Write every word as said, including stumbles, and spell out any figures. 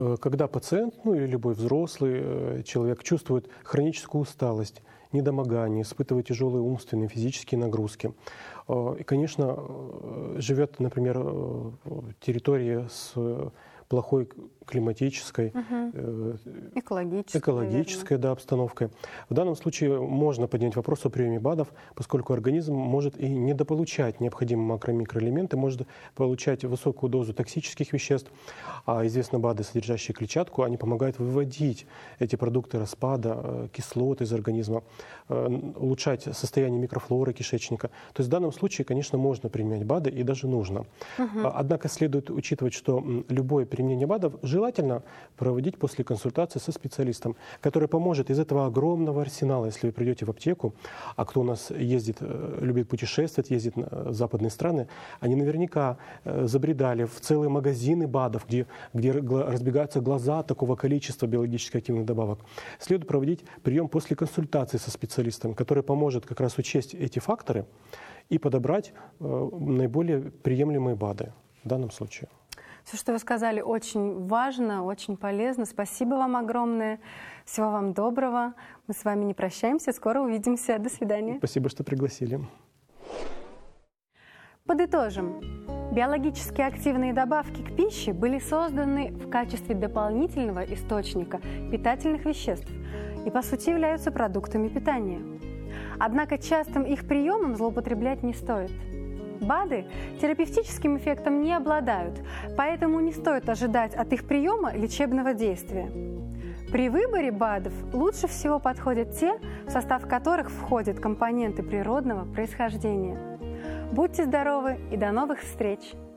Когда пациент, ну или любой взрослый человек чувствует хроническую усталость, недомогание, испытывает тяжелые умственные, физические нагрузки, и, конечно, живет, например, в территории с плохой климатической, угу. экологической, экологической да, обстановкой. В данном случае можно поднять вопрос о приеме БАДов, поскольку организм может и недополучать необходимые макро- и микроэлементы, может получать высокую дозу токсических веществ. А известно, БАДы, содержащие клетчатку, они помогают выводить эти продукты распада, кислот из организма, улучшать состояние микрофлоры кишечника. То есть в данном случае, конечно, можно применять БАДы и даже нужно. Угу. Однако следует учитывать, что любое применение БАДов желательно проводить после консультации со специалистом, который поможет из этого огромного арсенала, если вы придете в аптеку, а кто у нас ездит, любит путешествовать, ездит в западные страны, они наверняка забредали в целые магазины БАДов, где, где разбегаются глаза от такого количества биологически активных добавок. Следует проводить прием после консультации со специалистом, который поможет как раз учесть эти факторы и подобрать наиболее приемлемые БАДы в данном случае. Все, что вы сказали, очень важно, очень полезно. Спасибо вам огромное. Всего вам доброго. Мы с вами не прощаемся. Скоро увидимся. До свидания. Спасибо, что пригласили. Подытожим. Биологически активные добавки к пище были созданы в качестве дополнительного источника питательных веществ и, по сути, являются продуктами питания. Однако частым их приемом злоупотреблять не стоит. БАДы терапевтическим эффектом не обладают, поэтому не стоит ожидать от их приема лечебного действия. При выборе БАДов лучше всего подходят те, в состав которых входят компоненты природного происхождения. Будьте здоровы и до новых встреч!